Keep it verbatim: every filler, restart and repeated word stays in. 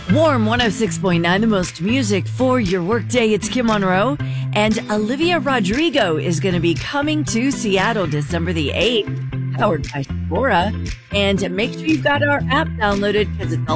Warm one oh six point nine, the most music for your workday. It's Kim Monroe, and Olivia Rodrigo is going to be coming to Seattle December the eighth, powered by Sephora. And make sure you've got our app downloaded because it's all